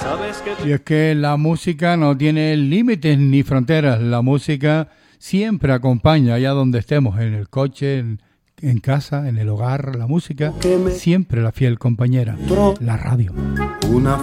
Y es que la música no tiene límites ni fronteras. La música siempre acompaña allá donde estemos, en el coche, en casa, en el hogar. La música siempre la fiel compañera. La radio. Una